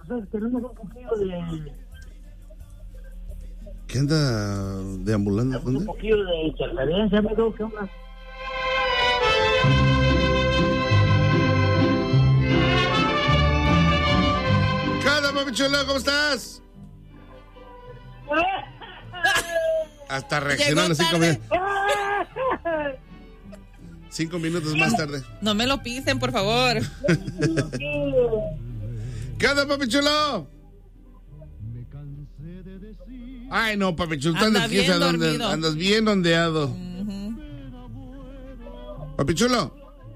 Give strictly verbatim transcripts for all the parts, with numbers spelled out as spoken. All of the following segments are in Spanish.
pues, tenemos un poquillo de... ¿Qué anda deambulando? Un poquillo de interferencia, amigo, ¿qué onda? ¿Qué onda, papi chulo? ¿Cómo estás? Hasta reaccionó a los cinco minutos. Cinco minutos más tarde. No me lo pisen, por favor. ¿Qué onda, papi chulo? Ay, no, papi chulo, Anda andas, bien dónde, dormido. andas bien ondeado. Uh-huh. Papi chulo.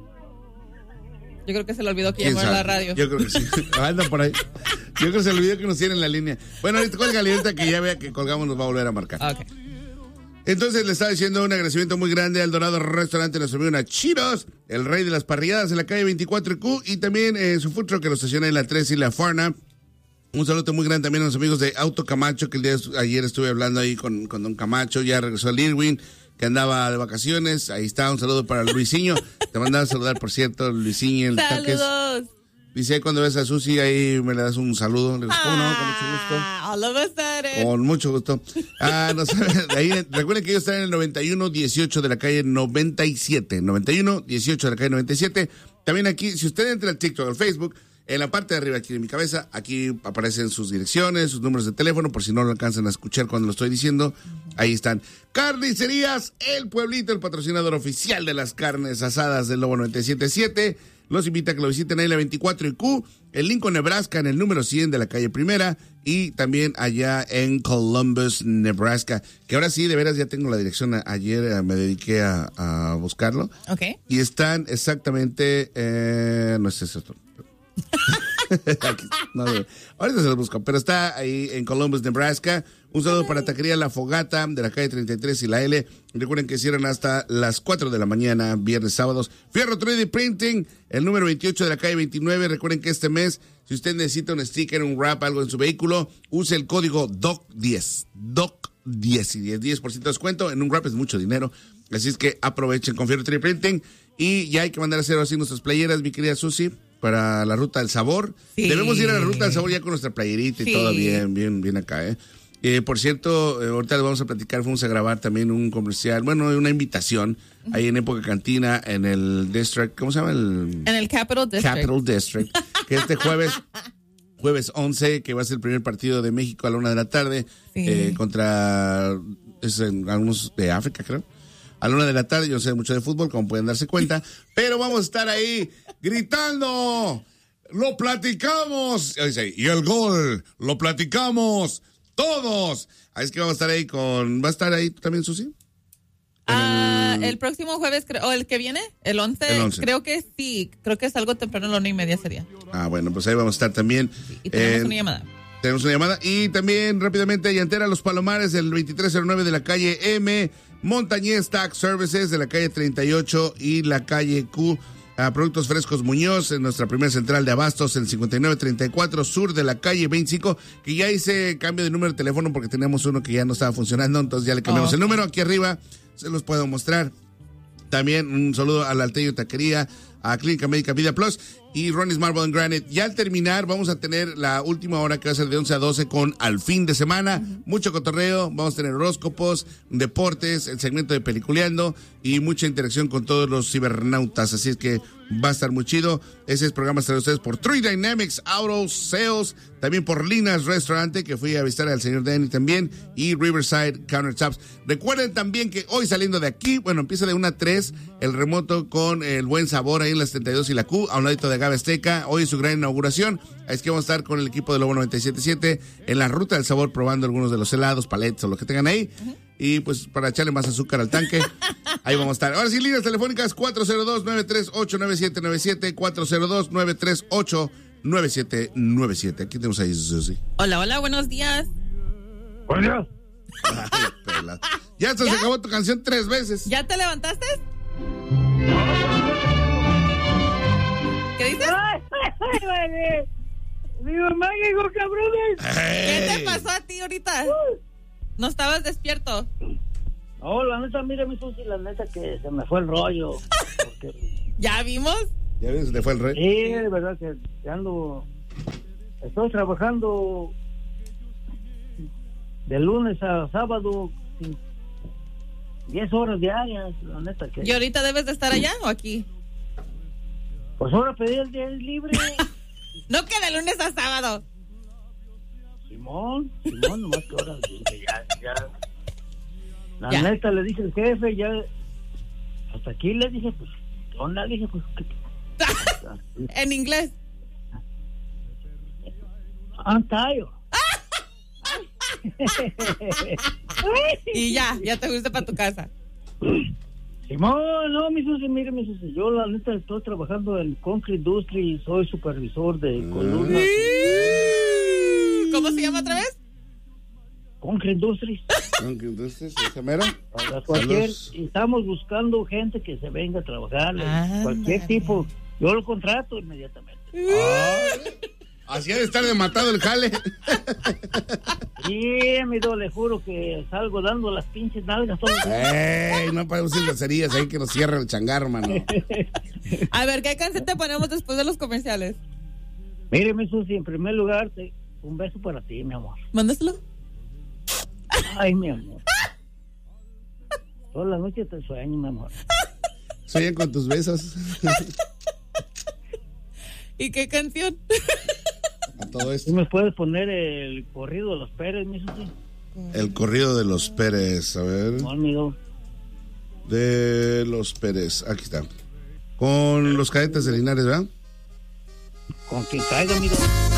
Yo creo que se le olvidó que ¿Quién llamó a sabe? la radio. Yo creo que sí. Anda por ahí. Yo creo que se le olvidó que nos tiene en la línea. Bueno, ahorita colga ahorita que ya vea que colgamos, nos va a volver a marcar. Ok. Entonces le estaba diciendo un agradecimiento muy grande al Dorado Restaurante, nuestro amigo Nachitos, el rey de las parrilladas en la calle veinticuatro Q, y también eh, su food truck que lo estaciona en la tres y la Farna. Un saludo muy grande también a los amigos de Auto Camacho, que el día de ayer estuve hablando ahí con, con Don Camacho, ya regresó al Irwin, que andaba de vacaciones. Ahí está, un saludo para Luisinho. Te mandaba a saludar, por cierto, Luisinho. El Taques. Saludos. Dice, cuando ves a Susi, ahí me le das un saludo. Le digo, ¿cómo no? Con mucho gusto. Ah, all of a sudden. Con mucho gusto. Ah, no sabe, de ahí, recuerden que ellos están en el noventa y uno dieciocho de la calle noventa y siete. noventa y uno dieciocho de la calle noventa y siete. También aquí, si usted entra al TikTok o al Facebook, en la parte de arriba aquí de mi cabeza, aquí aparecen sus direcciones, sus números de teléfono, por si no lo alcanzan a escuchar cuando lo estoy diciendo. Ahí están. Carnicerías El Pueblito, el patrocinador oficial de las carnes asadas del Lobo noventa y siete punto siete. Los invita a que lo visiten ahí en la veinticuatro y Q, en Lincoln, Nebraska, en el número cien de la calle Primera, y también allá en Columbus, Nebraska. Que ahora sí, de veras, ya tengo la dirección. Ayer eh, me dediqué a, a buscarlo. Ok. Y están exactamente, eh, no sé si esto. Aquí, no, ahorita se los busco, pero está ahí en Columbus, Nebraska. Un saludo para Taquería La Fogata de la calle treinta y tres y la L. Recuerden que cierran hasta las cuatro de la mañana, viernes, sábados. Fierro tres D Printing, el número veintiocho de la calle veintinueve. Recuerden que este mes, si usted necesita un sticker, un wrap, algo en su vehículo, use el código D O C diez. D O C diez y diez por ciento de descuento. En un wrap es mucho dinero. Así es que aprovechen con Fierro tres D Printing. Y ya hay que mandar a hacer así nuestras playeras, mi querida Susi, para la Ruta del Sabor. Sí. Debemos ir a la Ruta del Sabor ya con nuestra playerita y Sí. todo bien, bien, bien acá, ¿eh? Eh, por cierto, eh, ahorita les vamos a platicar, fuimos a grabar también un comercial, bueno, una invitación, uh-huh, ahí en Época Cantina, en el District, ¿cómo se llama? El En el Capital District. Capital District, que este jueves, jueves once, que va a ser el primer partido de México a la una de la tarde, Sí. eh, contra es en algunos de África, creo. A la una de la tarde, yo no sé mucho de fútbol, como pueden darse cuenta, pero vamos a estar ahí gritando, lo platicamos, y el gol, lo platicamos, todos. Ahí es que vamos a estar ahí con, ¿va a estar ahí tú también, Susi? Ah, el... el próximo jueves, o el que viene, el once, el once, creo que sí, creo que es algo temprano, a la una y media sería. Ah, bueno, pues ahí vamos a estar también. Sí, y tenemos eh, una llamada. Tenemos una llamada. Y también rápidamente Llantera Los Palomares del veintitrés cero nueve de la calle M, Montañez Tax Services de la calle treinta y ocho y la calle Q. A Productos Frescos Muñoz, en nuestra primera central de abastos, en cincuenta y nueve treinta y cuatro sur de la calle veinticinco, que ya hice cambio de número de teléfono porque teníamos uno que ya no estaba funcionando, entonces ya le cambiamos oh, okay. el número. Aquí arriba se los puedo mostrar. También un saludo al Alteño Taquería, a Clínica Médica Vida Plus y Ronnie's Marble and Granite. Ya al terminar vamos a tener la última hora que va a ser de once a doce con Al Fin de Semana. Uh-huh. Mucho cotorreo, vamos a tener horóscopos, deportes, el segmento de Peliculeando y mucha interacción con todos los cibernautas. Así es que va a estar muy chido. Ese es programa para ustedes por True Dynamics Auto Sales, también por Lina's Restaurante, que fui a visitar al señor Danny también, y Riverside Countertops. Recuerden también que hoy saliendo de aquí, bueno, empieza de una a tres, el remoto con el buen sabor ahí en la setenta y dos y la Q, a un ladito de Gabe Azteca. Hoy es su gran inauguración. Es que vamos a estar con el equipo de Lobo noventa y siete punto siete en la Ruta del Sabor, probando algunos de los helados, paletas o lo que tengan ahí. Uh-huh. Y pues para echarle más azúcar al tanque, ahí vamos a estar. Ahora sí, líneas telefónicas cuatro cero dos, nueve tres ocho, nueve siete nueve siete, cuatro cero dos, nueve tres ocho, nueve siete nueve siete. Aquí tenemos ahí, Susi. Hola, hola, buenos días. Buenos días. Ay, ya se acabó tu canción tres veces. ¿Ya te levantaste? ¿Qué dices? Mi mamá llegó, cabrones. ¿Qué te pasó a ti ahorita? ¿No estabas despierto? No, la neta, mira, mi Susi, la neta que se me fue el rollo. Porque... ¿Ya vimos? ¿Ya ves? ¿Le fue el rey? Sí, de verdad que ando estoy trabajando de lunes a sábado, diez horas diarias, la neta que... ¿Y ahorita debes de estar allá o aquí? Pues ahora pedí el día libre. No, que de lunes a sábado. Simón, Simón, nomás que ahora dije, ya, ya. La Ya. neta le dije al jefe, ya, hasta aquí le dije, pues, ¿qué onda? Le dije, pues, ¿qué? En inglés. I'm tired. Y ya, ya te fuiste para tu casa. Simón, no, mi Susi, mire, mi Susi, yo la neta estoy trabajando en Concrete Industry y soy supervisor de columnas. ¿Cómo se llama otra vez? Concrete Industries. Entonces, ¿esa mera? Para cualquier, Saludos. y estamos buscando gente que se venga a trabajar, Ah, cualquier ándale. tipo. Yo lo contrato inmediatamente. Así ha de estar de matado el jale. Sí, amigo, le juro que salgo dando las pinches nalgas todos los días. Ey, no podemos ir groserías ahí que nos cierra el changar, mano. A ver, ¿qué canción te ponemos después de los comerciales? Mire, mi Susi, en primer lugar, te- un beso para ti, mi amor. Mándaselo. Ay, mi amor. Toda la noche te sueño, mi amor. Sueñan con tus besos. ¿Y qué canción? A todo ¿Tú esto. me puedes poner el corrido de los Pérez, mi Susi? El corrido de los Pérez, a ver. No, amigo. De los Pérez, aquí está. Con los cadetes de Linares, ¿verdad? Con quien caiga, amigo.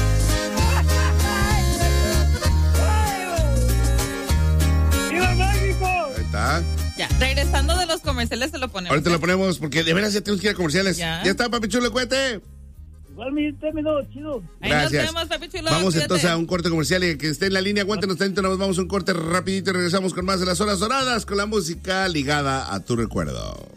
¡Viva México! Ahí está. Ya, regresando de los comerciales se lo ponemos. Ahorita lo ponemos porque de veras ya tenemos que ir a comerciales. Ya. Ya, está, papi chulo, cuete. Igual mi término, chido. Ahí Gracias. nos vemos, papi chulo. Vamos Cuídate. entonces a un corte comercial y que esté en la línea, aguántenos tantito, nos vamos a un corte rapidito y regresamos con más de las horas doradas con la música ligada a tu recuerdo.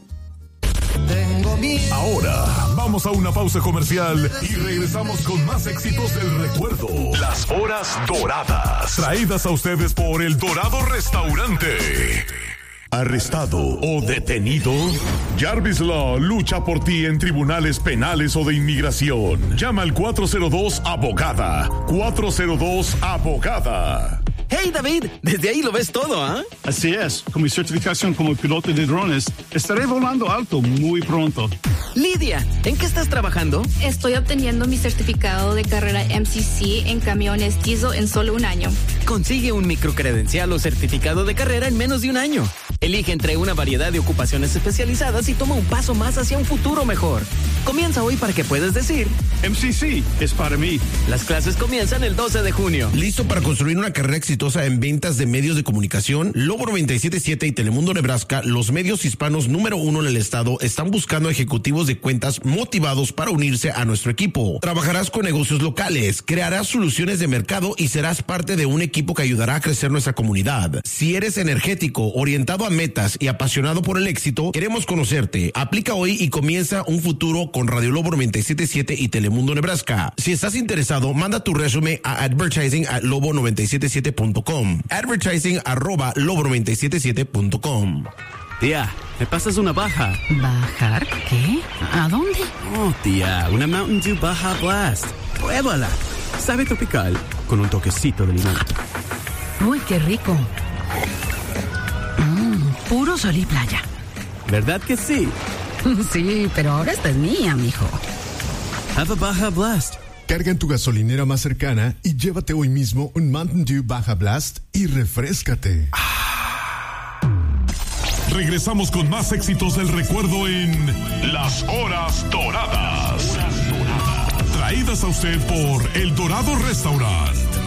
Ahora vamos a una pausa comercial y regresamos con más éxitos del recuerdo. Las horas doradas. Traídas a ustedes por El Dorado Restaurante. ¿Arrestado o detenido? Jarvis Law lucha por ti en tribunales penales o de inmigración. Llama al cuatro cero dos abogada. cuatro cero dos abogada. Hey David, desde ahí lo ves todo, ¿ah? ¿eh? Así es, con mi certificación como piloto de drones, estaré volando alto muy pronto. Lidia, ¿en qué estás trabajando? Estoy obteniendo mi certificado de carrera M C C en camiones diesel en solo un año. Consigue un microcredencial o certificado de carrera en menos de un año. Elige entre una variedad de ocupaciones especializadas y toma un paso más hacia un futuro mejor. Comienza hoy para que puedas decir: M C C es para mí. las clases comienzan el doce de junio. ¿Listo para construir una carrera exitosa en ventas de medios de comunicación? Lobo noventa y siete punto siete y Telemundo Nebraska, los medios hispanos número uno en el estado, están buscando ejecutivos de cuentas motivados para unirse a nuestro equipo. Trabajarás con negocios locales, crearás soluciones de mercado y serás parte de un equipo que ayudará a crecer nuestra comunidad. Si eres energético, orientado a metas y apasionado por el éxito, queremos conocerte. Aplica hoy y comienza un futuro con Radio Lobo noventa y siete punto siete y Telemundo Nebraska. Si estás interesado, manda tu resumen a advertising at lobo noventa y siete punto siete punto com. Advertising arroba lobo noventa y siete punto siete punto com. Tía, ¿me pasas una baja? ¿Bajar? ¿Qué? ¿A dónde? Oh, tía, una Mountain Dew Baja Blast. Pruébala. Sabe tropical, con un toquecito de limón. Uy, qué rico. Mmm, puro sol y playa. ¿Verdad que sí? Sí, pero ahora esta es mía, mijo. Have a Baja Blast. Carga en tu gasolinera más cercana y llévate hoy mismo un Mountain Dew Baja Blast y refréscate. Regresamos con más éxitos del recuerdo en Las Horas Doradas. Traídas a usted por El Dorado Restaurant.